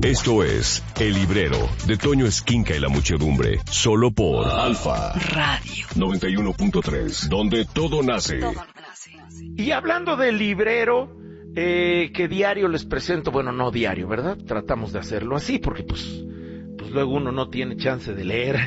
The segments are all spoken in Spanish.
Esto es El Librero de Toño Esquinca y la Muchedumbre, solo por Alfa Radio 91.3, donde todo nace. Y hablando del librero, que diario les presento, bueno, no diario, ¿verdad? Tratamos de hacerlo así porque pues luego uno no tiene chance de leer,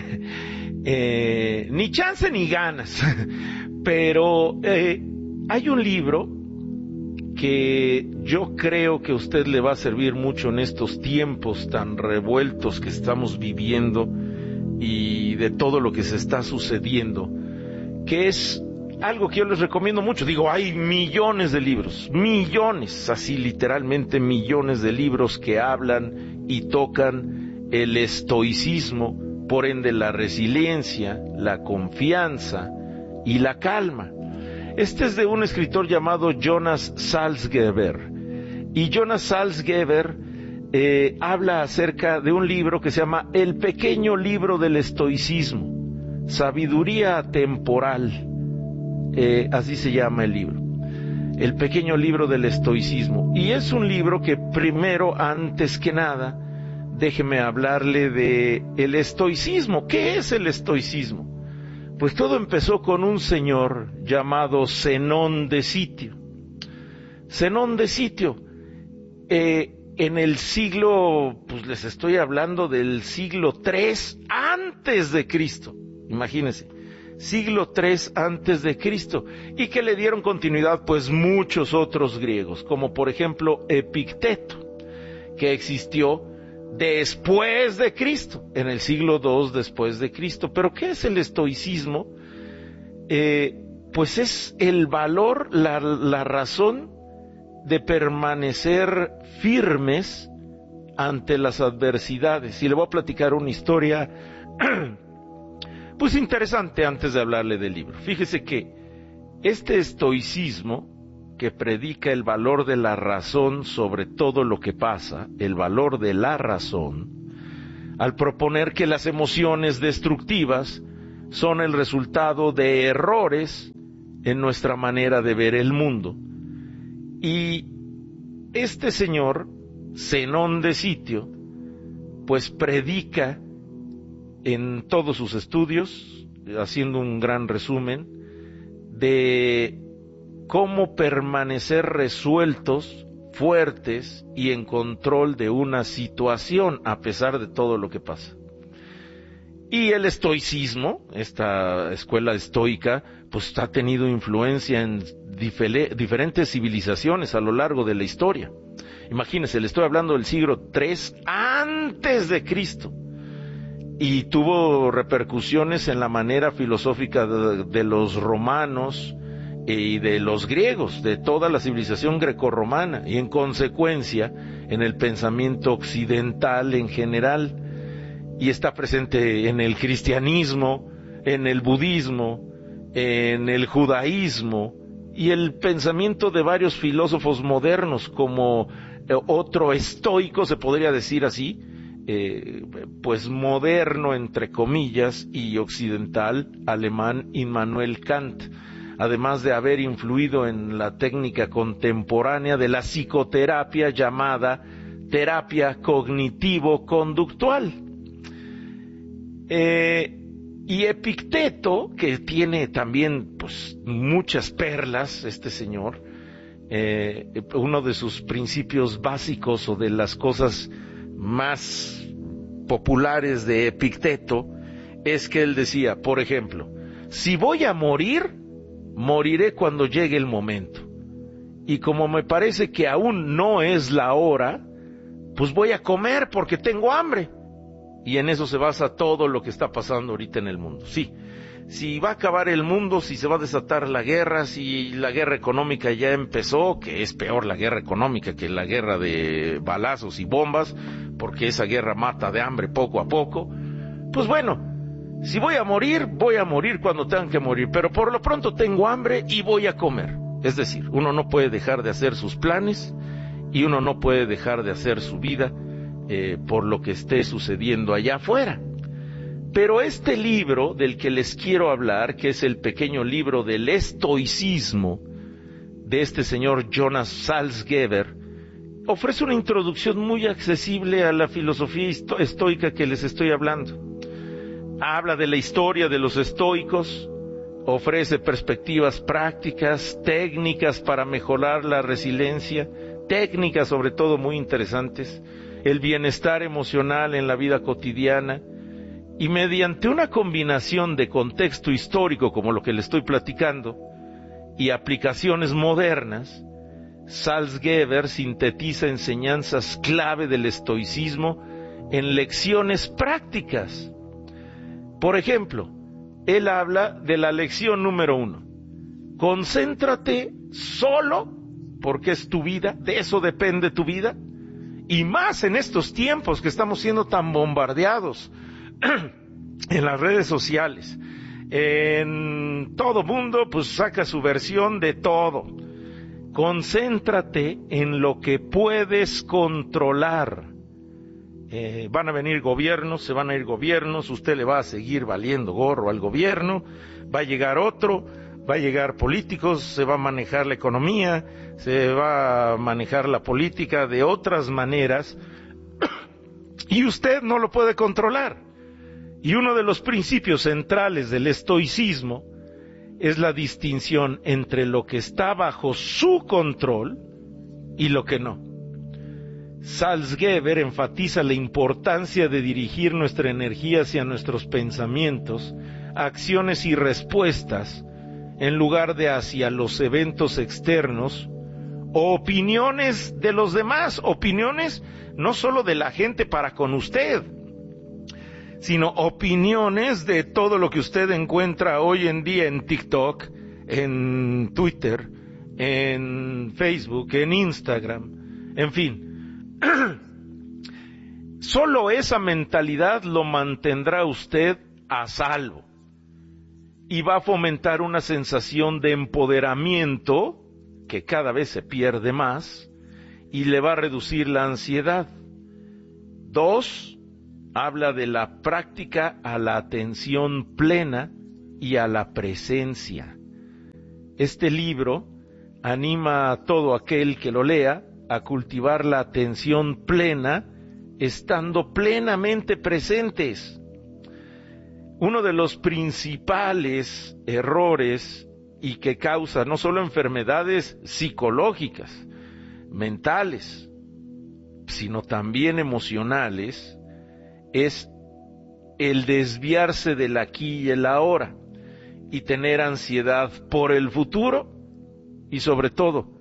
ni chance ni ganas, pero hay un libro que yo creo que a usted le va a servir mucho en estos tiempos tan revueltos que estamos viviendo y de todo lo que se está sucediendo, que es algo que yo les recomiendo mucho. Digo, hay millones de libros, millones, así literalmente millones de libros que hablan y tocan el estoicismo, por ende la resiliencia, la confianza y la calma. Este es de un escritor llamado Jonas Salzgeber. Y Jonas Salzgeber habla acerca de un libro que se llama El pequeño libro del estoicismo, sabiduría temporal. Así se llama el libro. El pequeño libro del estoicismo. Y es un libro que primero, antes que nada, déjeme hablarle de el estoicismo. ¿Qué es el estoicismo? Pues todo empezó con un señor llamado Zenón de Sitio. Zenón de Sitio, en el siglo, pues les estoy hablando del siglo III antes de Cristo. Imagínense, siglo III antes de Cristo, y que le dieron continuidad pues muchos otros griegos, como por ejemplo Epicteto, que existió después de Cristo, en el siglo II después de Cristo. ¿Pero qué es el estoicismo? Pues es el valor, la razón de permanecer firmes ante las adversidades. Y le voy a platicar una historia pues interesante antes de hablarle del libro. Fíjese que este estoicismo que predica el valor de la razón sobre todo lo que pasa, el valor de la razón, al proponer que las emociones destructivas son el resultado de errores en nuestra manera de ver el mundo. Y este señor, Zenón de Sitio, pues predica en todos sus estudios, haciendo un gran resumen, de cómo permanecer resueltos, fuertes y en control de una situación a pesar de todo lo que pasa. Y el estoicismo, esta escuela estoica, pues ha tenido influencia en diferentes civilizaciones a lo largo de la historia. Imagínense, le estoy hablando del siglo III antes de Cristo. Y tuvo repercusiones en la manera filosófica de los romanos y de los griegos, de toda la civilización grecorromana, y en consecuencia en el pensamiento occidental en general, y está presente en el cristianismo, en el budismo, en el judaísmo, y el pensamiento de varios filósofos modernos, como otro estoico, se podría decir así, pues moderno entre comillas, y occidental, alemán, Immanuel Kant, además de haber influido en la técnica contemporánea de la psicoterapia llamada terapia cognitivo-conductual. Y Epicteto, que tiene también pues muchas perlas, este señor, uno de sus principios básicos o de las cosas más populares de Epicteto es que él decía, por ejemplo, si voy a morir, moriré cuando llegue el momento. Y como me parece que aún no es la hora, pues voy a comer porque tengo hambre. Y en eso se basa todo lo que está pasando ahorita en el mundo. Sí, si va a acabar el mundo, si se va a desatar la guerra, si la guerra económica ya empezó, que es peor la guerra económica que la guerra de balazos y bombas, porque esa guerra mata de hambre poco a poco, pues bueno, si voy a morir cuando tengan que morir, pero por lo pronto tengo hambre y voy a comer. Es decir, uno no puede dejar de hacer sus planes y uno no puede dejar de hacer su vida por lo que esté sucediendo allá afuera. Pero este libro del que les quiero hablar, que es el pequeño libro del estoicismo de este señor Jonas Salzgeber, ofrece una introducción muy accesible a la filosofía estoica que les estoy hablando. Habla de la historia de los estoicos, ofrece perspectivas prácticas, técnicas para mejorar la resiliencia, técnicas sobre todo muy interesantes, el bienestar emocional en la vida cotidiana, y mediante una combinación de contexto histórico como lo que le estoy platicando y aplicaciones modernas, Salzgeber sintetiza enseñanzas clave del estoicismo en lecciones prácticas. Por ejemplo, él habla de la lección número 1. Concéntrate solo, porque es tu vida, de eso depende tu vida, y más en estos tiempos que estamos siendo tan bombardeados en las redes sociales. En todo mundo, pues saca su versión de todo. Concéntrate en lo que puedes controlar. Van a venir gobiernos, se van a ir gobiernos, usted le va a seguir valiendo gorro al gobierno, va a llegar otro, va a llegar políticos, se va a manejar la economía, se va a manejar la política de otras maneras, y usted no lo puede controlar. Y uno de los principios centrales del estoicismo es la distinción entre lo que está bajo su control y lo que no. Salzgeber enfatiza la importancia de dirigir nuestra energía hacia nuestros pensamientos, acciones y respuestas, en lugar de hacia los eventos externos o opiniones de los demás, opiniones no solo de la gente para con usted, sino opiniones de todo lo que usted encuentra hoy en día en TikTok, en Twitter, en Facebook, en Instagram, en fin. Solo esa mentalidad lo mantendrá usted a salvo y va a fomentar una sensación de empoderamiento que cada vez se pierde más y le va a reducir la ansiedad. 2, habla de la práctica a la atención plena y a la presencia. Este libro anima a todo aquel que lo lea a cultivar la atención plena, estando plenamente presentes. Uno de los principales errores y que causa no solo enfermedades psicológicas, mentales, sino también emocionales, es el desviarse del aquí y el ahora y tener ansiedad por el futuro y sobre todo